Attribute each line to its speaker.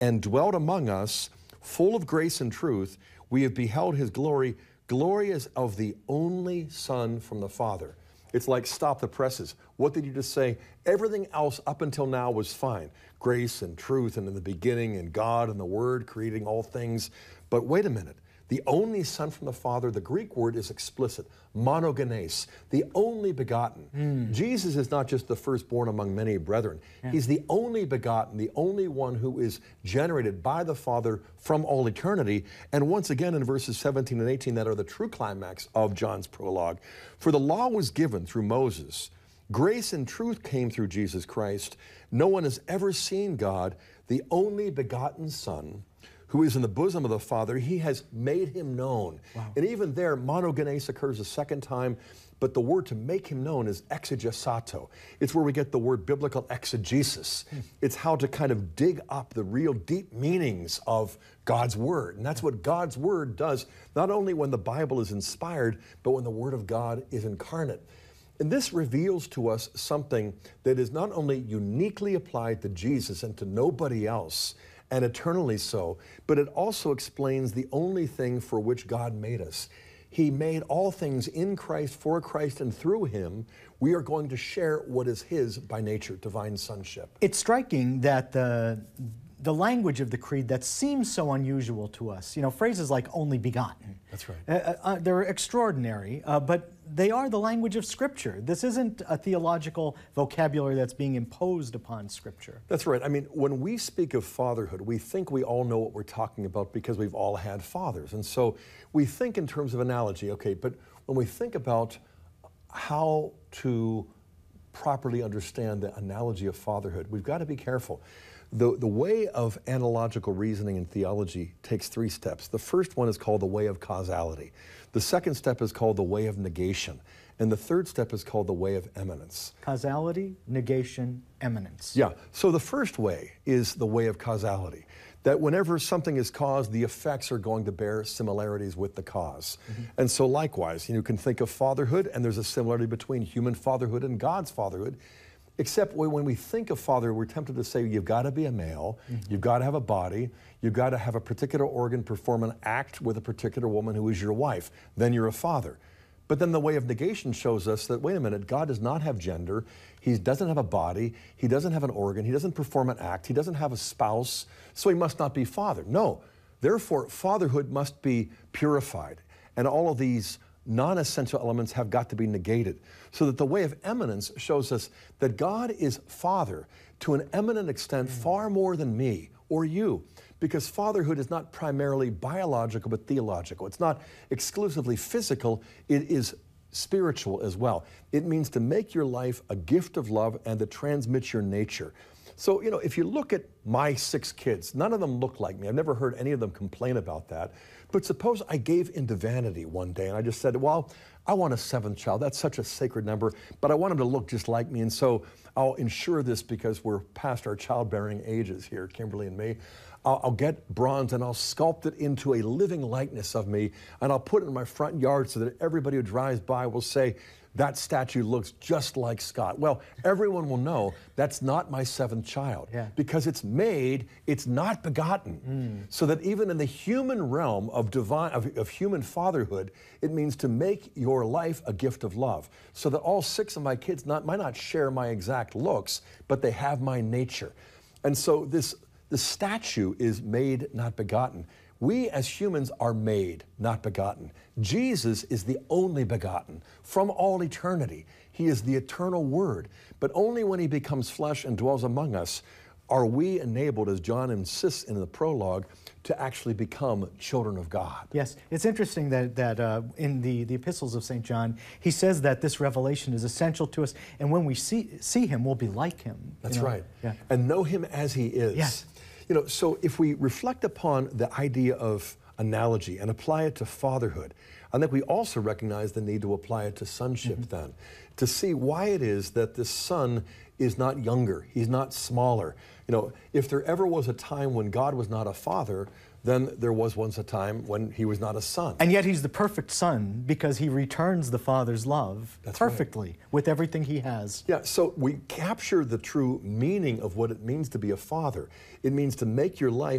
Speaker 1: and dwelt among us, full of grace and truth. We have beheld his glory. Glory as of the only Son from the Father. It's like stop the presses. What did you just say? Everything else up until now was fine. Grace and truth, and in the beginning, and God and the Word creating all things. But wait a minute. The only Son from the Father, the Greek word is explicit, monogenes, the only begotten. Jesus is not just the firstborn among many brethren. He's the only begotten, the only one who is generated by the Father from all eternity. And once again in verses 17 and 18 that are the true climax of John's prologue. For the law was given through Moses. Grace and truth came through Jesus Christ. No one has ever seen God, the only begotten Son, who is in the bosom of the Father. He has made him known. Wow. And even there, monogenes occurs a second time, but the word to make him known is exegesato. It's where we get the word biblical exegesis. It's how to kind of dig up the real deep meanings of God's Word. And that's what God's Word does, not only when the Bible is inspired, but when the Word of God is incarnate. And this reveals to us something that is not only uniquely applied to Jesus and to nobody else, and eternally so, but it also explains the only thing for which God made us. He made all things in Christ, for Christ, and through him, we are going to share what is his by nature, divine sonship.
Speaker 2: It's striking that the language of the creed that seems so unusual to us, you know, phrases like only begotten.
Speaker 1: That's right.
Speaker 2: They're extraordinary, but they are the language of Scripture. This isn't a theological vocabulary that's being imposed upon Scripture.
Speaker 1: That's right. I mean, when we speak of fatherhood, we think we all know what we're talking about because we've all had fathers. And so we think in terms of analogy, okay, but when we think about how to properly understand the analogy of fatherhood, we've got to be careful. The way of analogical reasoning in theology takes 3 steps. The first one is called the way of causality. The second step is called the way of negation. And the third step is called the way of eminence.
Speaker 2: Causality, negation, eminence.
Speaker 1: Yeah. So the first way is the way of causality. That whenever something is caused, the effects are going to bear similarities with the cause. And so likewise, you can think of fatherhood, and there's a similarity between human fatherhood and God's fatherhood. Except when we think of father, we're tempted to say you've got to be a male, you've got to have a body, you've got to have a particular organ, perform an act with a particular woman who is your wife, then you're a father. But then the way of negation shows us that, wait a minute, God does not have gender, he doesn't have a body, he doesn't have an organ, he doesn't perform an act, he doesn't have a spouse, so he must not be father. No, therefore fatherhood must be purified, and all of these non-essential elements have got to be negated, so that the way of eminence shows us that God is Father to an eminent extent far more than me or you, because fatherhood is not primarily biological but theological. It's not exclusively physical, it is spiritual as well. It means to make your life a gift of love and to transmit your nature. So, if you look at my 6 kids, none of them look like me. I've never heard any of them complain about that. But suppose I gave into vanity one day and I just said, well, I want a 7th child. That's such a sacred number, but I want him to look just like me. And so I'll ensure this because we're past our childbearing ages here, Kimberly and me. I'll get bronze and I'll sculpt it into a living likeness of me, and I'll put it in my front yard so that everybody who drives by will say, that statue looks just like Scott. Well, everyone will know that's not my 7th child because it's made, it's not begotten. So that even in the human realm of human fatherhood, it means to make your life a gift of love. So that all 6 of my kids might not share my exact looks, but they have my nature. And so the statue is made, not begotten. We as humans are made, not begotten. Jesus is the only begotten from all eternity. He is the eternal Word. But only when he becomes flesh and dwells among us are we enabled, as John insists in the prologue, to actually become children of God.
Speaker 2: Yes, it's interesting that in the epistles of St. John, he says that this revelation is essential to us, and when we see him, we'll be like him.
Speaker 1: That's right. Yeah. And know him as he is.
Speaker 2: Yes.
Speaker 1: So if we reflect upon the idea of analogy and apply it to fatherhood, I think we also recognize the need to apply it to sonship then, to see why it is that the son is not younger, he's not smaller. If there ever was a time when God was not a father, then there was once a time when he was not a son.
Speaker 2: And yet he's the perfect son because he returns the Father's love perfectly with everything he has.
Speaker 1: Yeah, so we capture the true meaning of what it means to be a father. It means to make your life